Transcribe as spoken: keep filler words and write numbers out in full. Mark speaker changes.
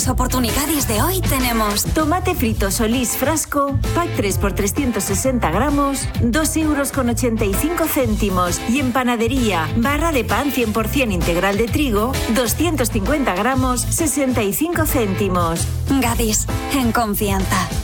Speaker 1: las oportunidades de hoy tenemos
Speaker 2: tomate frito Solís frasco, pack tres por trescientos sesenta gramos, dos euros con ochenta y cinco céntimos. Y en panadería, barra de pan cien por ciento integral de trigo, doscientos cincuenta gramos, sesenta y cinco céntimos.
Speaker 1: Gadis, en confianza.